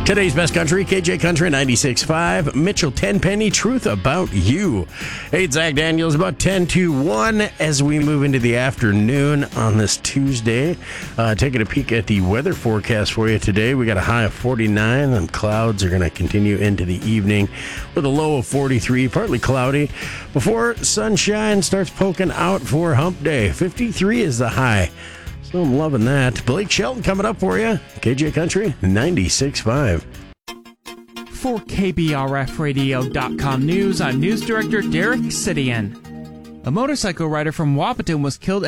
Today's best country, KJ Country 96.5, Mitchell Tenpenny, Truth About You. Hey, it's Zach Daniels, about 10 to 1 as we move into the afternoon on this Tuesday. Taking a peek at the weather forecast for you today. We got a high of 49, and clouds are going to continue into the evening with a low of 43, partly cloudy, before sunshine starts poking out for hump day. 53 is the high. So I'm loving that. Blake Shelton coming up for you. KJ Country 96.5. For KBRFradio.com News, I'm News Director Derek Sidian. A motorcycle rider from Wapaton was killed